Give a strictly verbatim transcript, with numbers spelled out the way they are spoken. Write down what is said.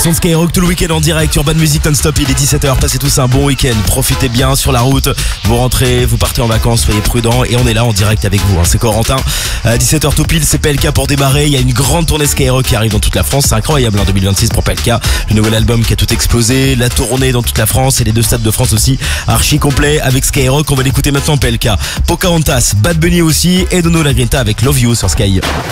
son de Skyrock tout le week-end en direct, Urban Music non-stop, il est dix-sept heures, passez tous un bon week-end, profitez bien sur la route, vous rentrez, vous partez en vacances, soyez prudents et on est là en direct avec vous, hein. C'est Corentin, à dix-sept heures tout pile, c'est P L K pour démarrer, il y a une grande tournée Skyrock qui arrive dans toute la France, c'est incroyable en deux mille vingt-six pour P L K, le nouvel album qui a tout explosé, la tournée dans toute la France et les deux stades de France aussi, archi complet avec Skyrock, on va l'écouter maintenant P L K, Pocahontas, Bad Bunny aussi et Dono La Grinta avec Love You sur Sky.